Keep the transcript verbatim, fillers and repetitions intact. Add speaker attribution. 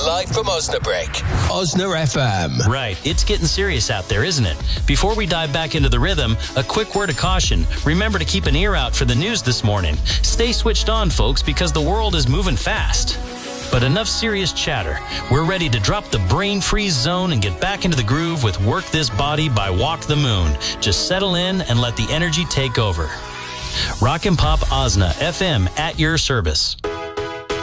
Speaker 1: live from Osnabrück. Osna F M.
Speaker 2: Right, it's getting serious out there, isn't it? Before we dive back into the rhythm, a quick word of caution. Remember to keep an ear out for the news this morning. Stay switched on, folks, because the world is moving fast. But enough serious chatter. We're ready to drop the brain freeze zone and get back into the groove with Work This Body by Walk the Moon. Just settle in and let the energy take over. Rock and Pop Osna F M at your service.